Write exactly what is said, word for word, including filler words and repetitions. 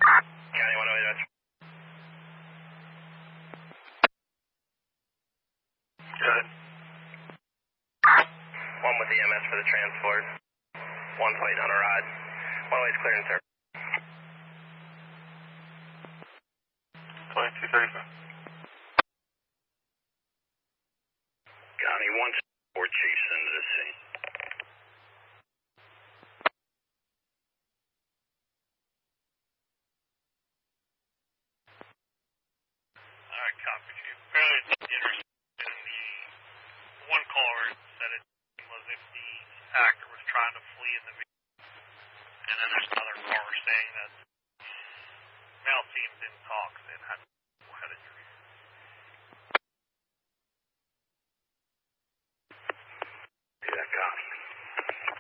County one oh eight. Good. One with E M S for the transport. One waiting on a ride. One way's clearing, sir. twenty-two thirty-five. County one four Chiefs into the scene. Alright, copy you. Fairly interested in the one caller said it was if the actor was trying to flee in the vehicle. And then there's another caller saying that male team didn't talk. Then how,